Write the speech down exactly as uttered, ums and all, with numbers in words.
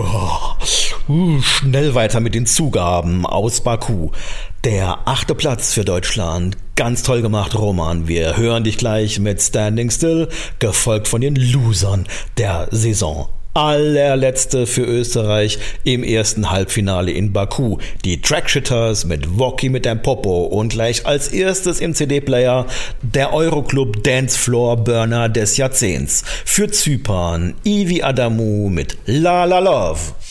Uh, schnell weiter mit den Zugaben aus Baku. Der achte Platz für Deutschland. Ganz toll gemacht, Roman. Wir hören dich gleich mit Standing Still, gefolgt von den Losern der Saison. Allerletzte für Österreich im ersten Halbfinale in Baku. Die Trackshitters mit Woki mit dem Popo und gleich als erstes im C D-Player der Euroclub Dancefloor Burner des Jahrzehnts. Für Zypern Ivi Adamu mit La La Love.